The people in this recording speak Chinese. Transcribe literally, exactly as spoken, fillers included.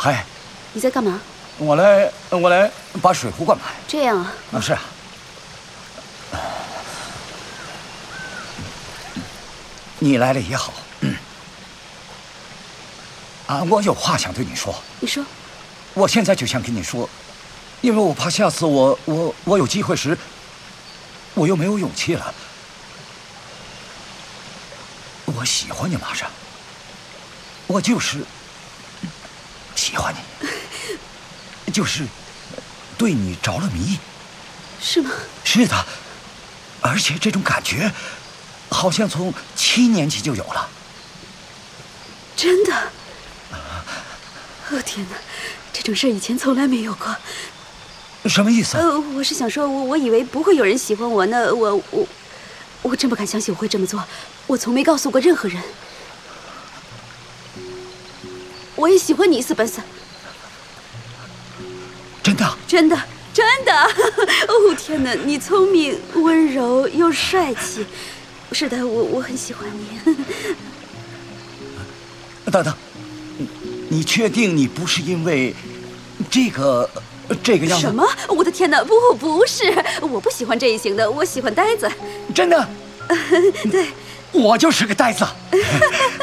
嗨， 你在干嘛？ 我来，我来把水壶灌满。 这样啊？ 啊，是啊。你来了也好。嗯。啊，我有话想对你说。 你说。 我现在就想跟你说，因为我怕下次我我我有机会时，我又没有勇气了。我喜欢你，玛莎。我就是喜欢你，就是对你着了迷。 是吗？ 是的，而且这种感觉好像从七年级就有了。 真的？哦天哪，这种事以前从来没有过。 什么意思？ 呃，我是想说，我我以为不会有人喜欢我呢，我我我真不敢相信我会这么做，我从没告诉过任何人。我也喜欢你，斯本瑟。 真的？ 真的，真的！哦天哪，你聪明、温柔又帅气。是的，我我很喜欢你。 等等，你确定你不是因为这个这个样子？ 什么？我的天哪！不，不是，我不喜欢这一型的，我喜欢呆子。 真的？ 对， 我就是个呆子。